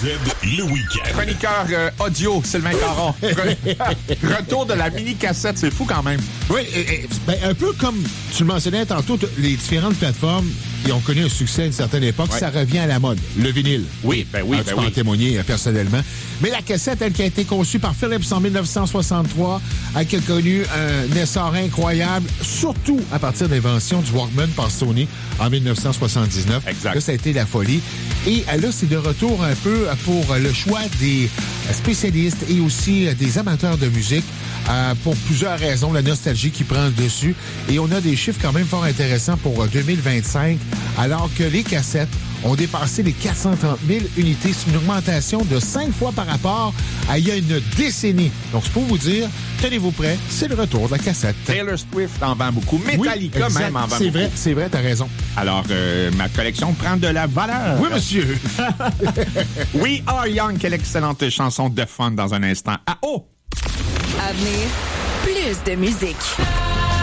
le week-end. Chroniqueur audio, Sylvain Caron. Retour de la mini-cassette, c'est fou quand même. Oui, un peu comme tu le mentionnais tantôt, les différentes plateformes qui ont connu un succès à une certaine époque, ça revient à la mode. Le vinyle. Oui. Tu peux en témoigner personnellement. Mais la cassette, elle qui a été conçue par Philips en 1963, a connu un essor incroyable, surtout à partir de l'invention du Walkman par Sony en 1979. Exact. Là, ça a été la folie. Et là, c'est de retour un peu pour le choix des spécialistes et aussi des amateurs de musique. Pour plusieurs raisons, la nostalgie qui prend le dessus. Et on a des chiffres quand même fort intéressants pour 2025, alors que les cassettes ont dépassé les 430 000 unités. C'est une augmentation de 5 fois par rapport à il y a une décennie. Donc, c'est pour vous dire, tenez-vous prêts, c'est le retour de la cassette. Taylor Swift en vend beaucoup. Metallica oui, même en vend beaucoup. C'est vrai, t'as raison. Alors, ma collection prend de la valeur. Oui, monsieur. We Are Young, quelle excellente chanson de fun dans un instant. Ah, oh! À venir, plus de musique.